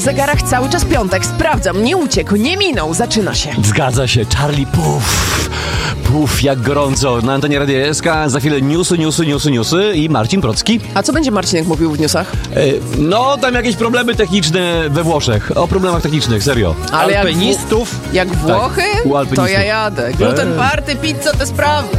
zegarach cały czas piątek. Sprawdzam, nie uciekł, nie minął. Zaczyna się. Zgadza się, Charlie Puff, jak gorąco. Na antenie Radia SK za chwilę newsy i Marcin Procki. A co będzie Marcinek mówił w newsach? No, tam jakieś problemy techniczne we Włoszech. O problemach technicznych, serio. Ale alpinistów. jak Włochy, u alpinistów. to ja jadę. Gluten party, pizza, te sprawy.